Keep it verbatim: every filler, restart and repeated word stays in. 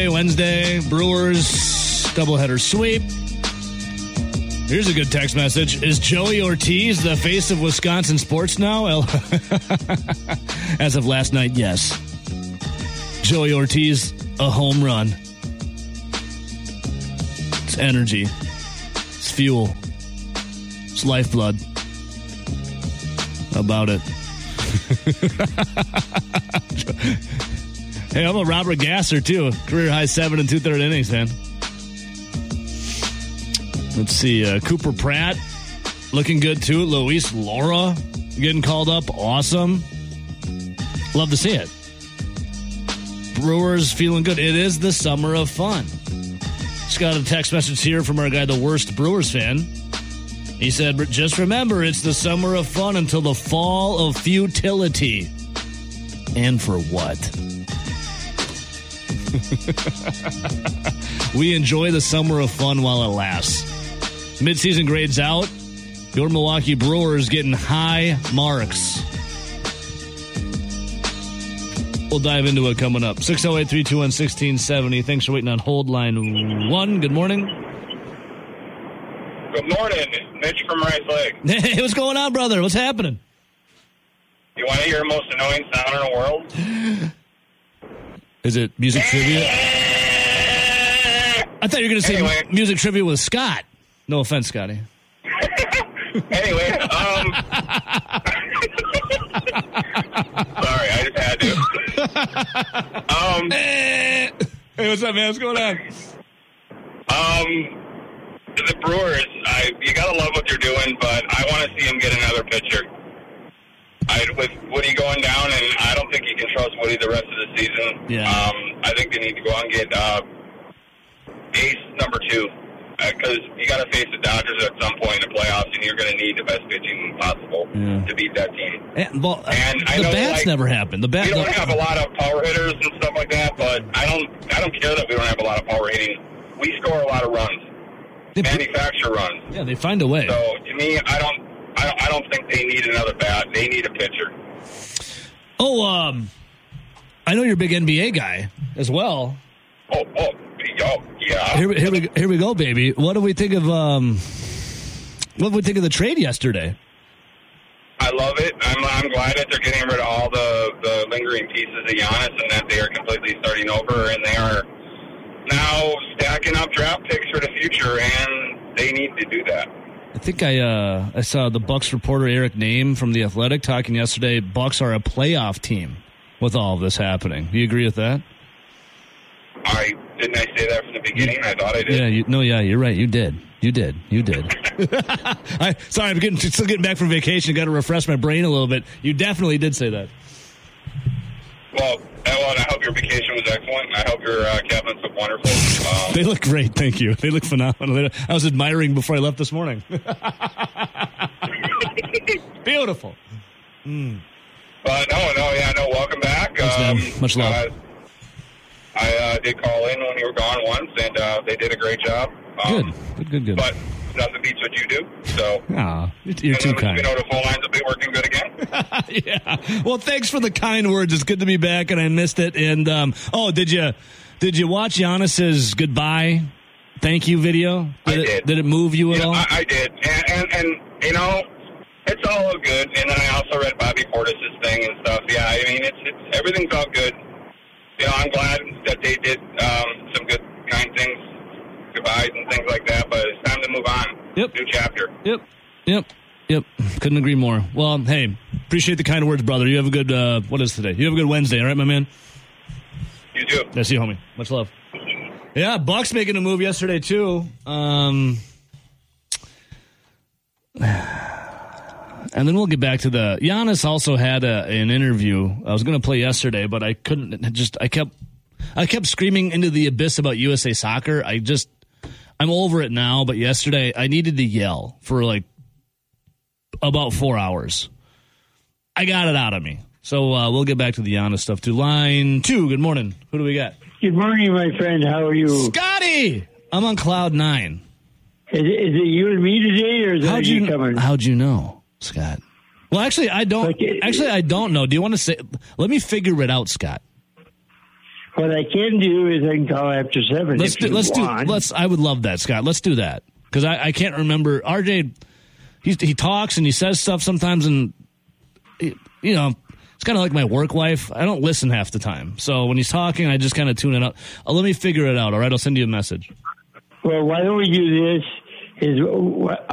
Wednesday. Brewers doubleheader sweep. Here's a good text message. Is Joey Ortiz the face of Wisconsin sports now? As of last night, yes. Joey Ortiz, a home run. It's energy. It's fuel. It's lifeblood. How about it? Hey, I'm a Robert Gasser, too. Career high seven and two-thirds innings, man. Let's see. Uh, Cooper Pratt looking good, too. Luis Laura getting called up. Awesome. Love to see it. Brewers feeling good. It is the summer of fun. Just got a text message here from our guy, the worst Brewers fan. He said, just remember, it's the summer of fun until the fall of futility. And for what? We enjoy the summer of fun while it lasts. Midseason grades out. Your Milwaukee Brewers getting high marks. We'll dive into it coming up. six oh eight, three two one, one six seven oh. Thanks for waiting on hold line one. Good morning. Good morning. Mitch from Rice Lake. Hey, what's going on, brother? What's happening? You want to hear the most annoying sound in the world? Is it music trivia? I thought you were going to say anyway. music trivia with Scott. No offense, Scotty. Anyway, um... sorry, I just had to. um... Hey, what's up, man? What's going on? Um... The Brewers, I, you gotta love what they're doing, but I want to see him get another pitcher. I, with Woody going down, and I don't think you can trust Woody the rest of the season. Yeah. Um, I think they need to go out and get uh, ace number two, because uh, you got to face the Dodgers at some point in the playoffs, and you're going to need the best pitching possible yeah. to beat that team. And, well, and the I know, bats like, never happened. The bat, we don't the, have a lot of power hitters and stuff like that, but I don't, I don't care that we don't have a lot of power hitting. We score a lot of runs. They manufacture runs. Yeah, they find a way. So to me, I don't, I don't, I don't think they need another bat. They need a pitcher. Oh, um, I know you're a big N B A guy as well. Oh, oh, oh yeah. Here, here we, here we go, baby. What do we think of, um, what do we think of the trade yesterday? I love it. I'm, I'm glad that they're getting rid of all the, the lingering pieces of Giannis, and that they are completely starting over, and they are now stacking up draft picks for the future, and they need to do that. I think I uh, I saw the Bucks reporter Eric Name from The Athletic talking yesterday. Bucks are a playoff team with all of this happening. Do you agree with that? I didn't I say that from the beginning? I thought I did. Yeah, you, no, yeah, you're right. You did. You did. You did. I, sorry, I'm getting, still getting back from vacation. Got to refresh my brain a little bit. You definitely did say that. Well, Ellen, I hope your vacation was excellent. I hope your uh, cabinets look wonderful. Um, they look great, thank you. They look phenomenal. I was admiring before I left this morning. Beautiful. Mm. But no, no, yeah, no. Welcome back. Thanks, um, much love. Uh, I uh, did call in when you were gone once, and uh, they did a great job. Um, good, good, good, good. But nothing beats what you do. So, Aw, you're too kind. You know, the phone lines will be working good again. Yeah. Well, thanks for the kind words. It's good to be back, and I missed it. And um, oh, did you did you watch Giannis's goodbye thank you video? Did I it, did. Did it move you at you know, all? I, I did, and, and and you know, it's all good. And then I also read Bobby Portis's thing and stuff. Yeah, I mean, it's it's everything's all good. You know, I'm glad that they did um, some good, kind things, goodbyes and things like that. But it's time to move on. Yep. New chapter. Yep. Yep. Yep. Couldn't agree more. Well, hey, appreciate the kind words, brother. You have a good, uh, what is today? You have a good Wednesday, all right, my man? You too. I see you, homie. Much love. Yeah, Bucks making a move yesterday, too. Um, and then we'll get back to the, Giannis also had a, an interview. I was going to play yesterday, but I couldn't, just, I kept, I kept screaming into the abyss about U S A Soccer. I just, I'm over it now, but yesterday I needed to yell for like about four hours. I got it out of me. So uh, we'll get back to the Giannis stuff too. Line two, good morning. Who do we got? Good morning, my friend. How are you? Scotty! I'm on cloud nine. Is it, is it you and me today, or is how'd that you, you coming? How'd you know, Scott? Well, actually, I don't. Okay. Actually, I don't know. Do you want to say? Let me figure it out, Scott. What I can do is I can call after seven. Let's if do. you Let's want. do. Let's. I would love that, Scott. Let's do that because I, I can't remember. R J, he he talks and he says stuff sometimes, and you know, it's kind of like my work life. I don't listen half the time, so when he's talking, I just kind of tune it out. Uh, let me figure it out. All right, I'll send you a message. Well, why don't we do this? Is